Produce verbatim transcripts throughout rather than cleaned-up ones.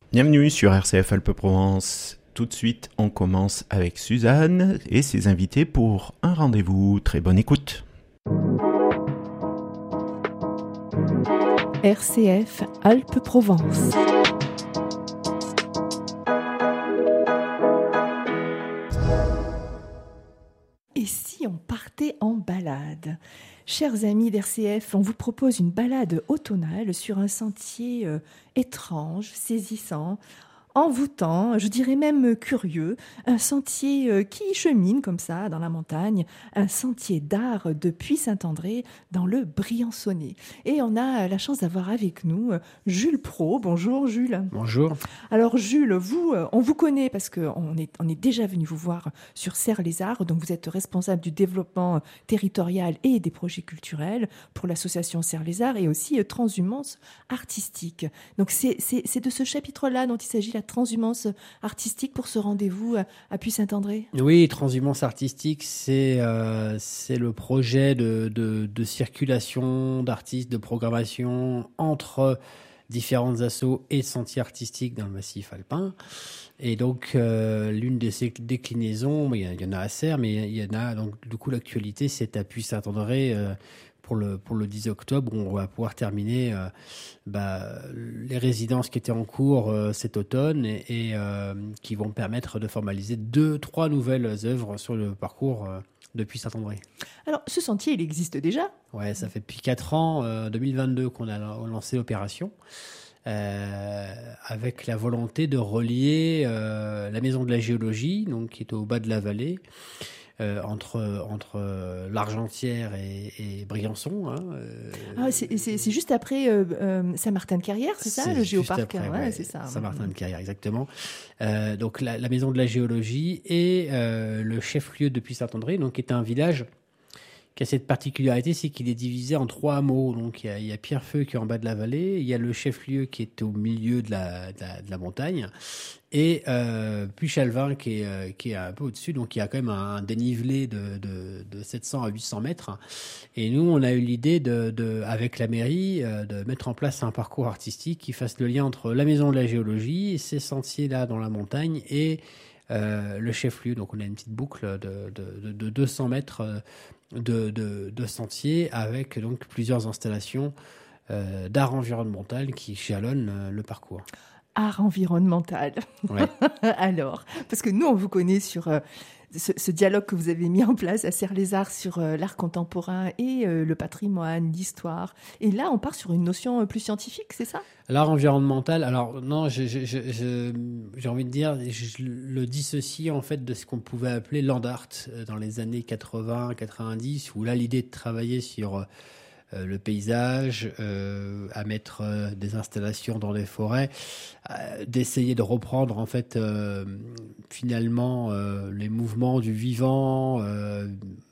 Bienvenue sur R C F Alpes-Provence. Tout de suite, on commence avec Suzanne et ses invités pour un rendez-vous. Très bonne écoute. R C F Alpes-Provence. Et si on partait en balade ? Chers amis d'R C F, on vous propose une balade automnale sur un sentier euh, étrange, saisissant, envoûtant, je dirais même curieux, un sentier euh, qui chemine comme ça dans la montagne, un sentier d'art depuis Saint-André dans le Briançonnais. Et on a la chance d'avoir avec nous euh, Jules Pro. Bonjour Jules. Bonjour. Alors Jules, vous, euh, on vous connaît parce qu'on est, on est déjà venu vous voir sur Serres-les-Arts, donc vous êtes responsable du développement territorial et des projets culturels pour l'association Serres-les-Arts et aussi euh, transhumance artistique. Donc c'est, c'est, c'est de ce chapitre-là dont il s'agit, la transhumance artistique pour ce rendez-vous à, à Puy-Saint-André. Oui, transhumance artistique, c'est, euh, c'est le projet de, de, de circulation d'artistes, de programmation entre différentes assos et sentiers artistiques dans le massif alpin. Et donc, euh, l'une de ces déclinaisons, il y, il y en a à Serres, mais il y en a, donc du coup, l'actualité, c'est à Puy-Saint-André, euh, pour le, pour le dix octobre, où on va pouvoir terminer euh, bah, les résidences qui étaient en cours euh, cet automne et, et euh, qui vont permettre de formaliser deux, trois nouvelles œuvres sur le parcours euh, depuis Saint-André. Alors, ce sentier, il existe déjà ? Ouais, ça fait depuis quatre ans, euh, deux mille vingt-deux, qu'on a lancé l'opération. Euh, avec la volonté de relier euh, la maison de la géologie, donc qui est au bas de la vallée, euh, entre entre euh, l'Argentière et, et Briançon. Hein, euh, ah, c'est, c'est, c'est juste après euh, euh, Saint-Martin-de-Carrière, c'est ça, c'est le géoparc après, ouais, ouais, c'est ça. Saint-Martin-de-Carrière, exactement. Euh, donc la, la maison de la géologie et euh, le chef-lieu depuis Saint-André, donc qui est un village qui a cette particularité, c'est qu'il est divisé en trois hameaux. Donc, il y a, il y a Pierrefeu qui est en bas de la vallée, il y a le chef-lieu qui est au milieu de la, de la, de la montagne, et euh, Puy-Chalvin qui est, euh, qui est un peu au-dessus. Donc, il y a quand même un dénivelé de, de, de sept cents à huit cents mètres. Et nous, on a eu l'idée, de, de, avec la mairie, euh, de mettre en place un parcours artistique qui fasse le lien entre la maison de la géologie, ces sentiers-là dans la montagne, et euh, le chef-lieu. Donc, on a une petite boucle de, de, de, de deux cents mètres euh, De, de, de sentiers avec donc plusieurs installations euh, d'art environnemental qui jalonnent euh, le parcours. Art environnemental. Ouais. Alors, parce que nous, on vous connaît sur euh, ce, ce dialogue que vous avez mis en place à Serres-les-Arts sur euh, l'art contemporain et euh, le patrimoine, l'histoire. Et là, on part sur une notion euh, plus scientifique, c'est ça ? L'art environnemental, alors non, je, je, je, je, j'ai envie de dire, je le dissocie en fait de ce qu'on pouvait appeler land art dans les années quatre-vingts quatre-vingt-dix, où là l'idée de travailler sur euh, le paysage, euh, à mettre euh, des installations dans les forêts, euh, d'essayer de reprendre en fait euh, finalement euh, les mouvements du vivant, euh,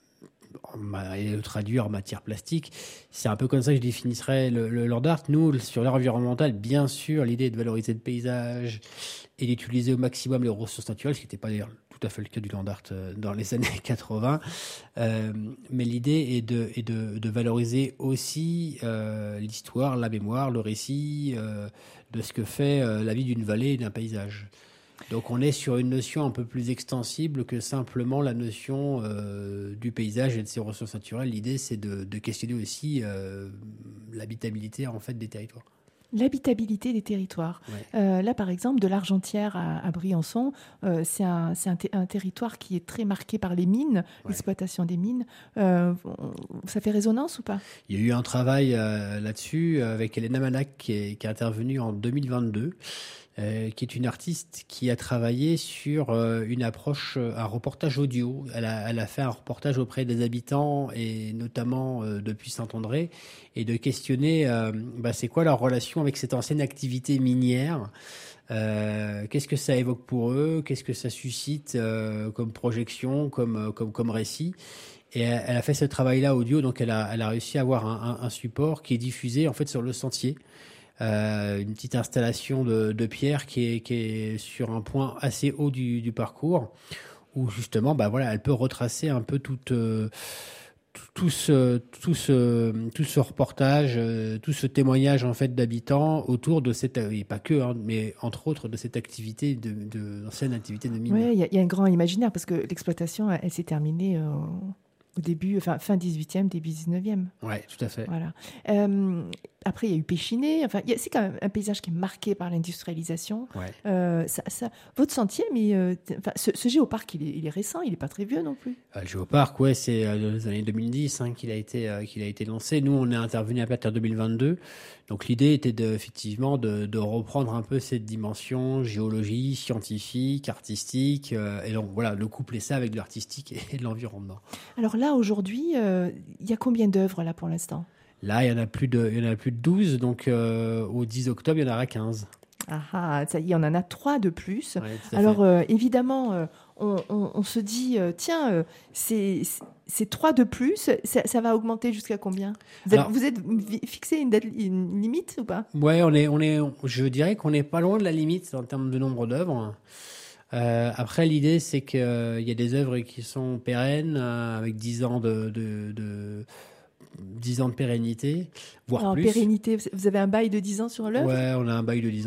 et le traduire en matière plastique. C'est un peu comme ça que je définirais le, le land art. Nous, sur l'art environnemental, bien sûr, l'idée est de valoriser le paysage et d'utiliser au maximum les ressources naturelles, ce qui n'était pas d'ailleurs tout à fait le cas du land art dans les années quatre-vingts. Euh, mais l'idée est de, est de, de valoriser aussi euh, l'histoire, la mémoire, le récit euh, de ce que fait euh, la vie d'une vallée et d'un paysage. Donc on est sur une notion un peu plus extensible que simplement la notion euh, du paysage et de ses ressources naturelles. L'idée, c'est de, de questionner aussi euh, l'habitabilité en fait des territoires. L'habitabilité des territoires. Ouais. Euh, là, par exemple, de l'Argentière à, à Briançon, euh, c'est, un, c'est un, t- un territoire qui est très marqué par les mines, ouais. L'exploitation des mines. Euh, ça fait résonance ou pas ? Il y a eu un travail euh, là-dessus avec Elena Manac qui est, qui est intervenue en deux mille vingt-deux. Euh, qui est une artiste qui a travaillé sur euh, une approche, un reportage audio. Elle a, elle a fait un reportage auprès des habitants et notamment euh, depuis Saint-André et de questionner euh, bah, c'est quoi leur relation avec cette ancienne activité minière. Euh, qu'est-ce que ça évoque pour eux ? Qu'est-ce que ça suscite euh, comme projection, comme, comme, comme récit ? Et elle, elle a fait ce travail-là audio, donc elle a, elle a réussi à avoir un, un, un support qui est diffusé en fait sur le sentier. Euh, une petite installation de, de pierre qui est, qui est sur un point assez haut du, du parcours où justement bah voilà, elle peut retracer un peu toute, euh, tout ce, tout ce, tout ce reportage, euh, tout ce témoignage en fait d'habitants autour de cette, et pas que, hein, mais entre autres de cette activité, de, de l'ancienne activité de mine. Oui, il y, y a un grand imaginaire parce que l'exploitation, elle, elle s'est terminée euh, au début, enfin fin dix-huitième, début dix-neuvième. Oui, tout à fait. Voilà. Euh, après, il y a eu Péchiné. Enfin, y a- c'est quand même un paysage qui est marqué par l'industrialisation. Ouais. Euh, ça, ça, votre sentier, mais euh, t- enfin, ce, ce géoparc, il est, il est récent, il n'est pas très vieux non plus. Euh, le géoparc, ouais, c'est euh, dans les années deux mille dix hein, qu'il a été euh, qu'il a été lancé. Nous, on est intervenu à partir de deux mille vingt-deux. Donc l'idée était de, effectivement de, de reprendre un peu cette dimension géologie, scientifique, artistique, euh, et donc voilà, de coupler ça avec de l'artistique et, et de l'environnement. Alors là, aujourd'hui, euh, il y a combien d'œuvres là pour l'instant? Là, il y en a plus de, il y en a plus de douze, donc euh, au dix octobre, il y en aura quinze. Ah, ah, ça y est, on en a trois de plus. Ouais, tout à Alors fait. euh, évidemment, euh, on, on- on se dit, euh, tiens, euh, c'est c'est trois de plus, ça, ça va augmenter jusqu'à combien? Vous êtes, Alors- vous êtes vi- fixé une, date, une limite ou pas? Ouais, on est, on est, je dirais qu'on n'est pas loin de la limite en termes de nombre d'œuvres. Euh, après, l'idée, c'est qu'il y a des œuvres qui sont pérennes, euh, avec dix ans de, de, de, dix ans de pérennité, voire En plus. pérennité, vous avez un bail de dix ans sur l'œuvre? Ouais, on a un bail de dix